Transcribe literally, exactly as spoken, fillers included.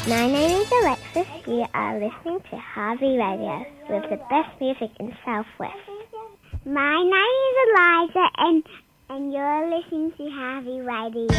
My name is Alexis. You are listening to Harvey Radio with the best music in Southwest. My name is Eliza, and and you're listening to Harvey Radio.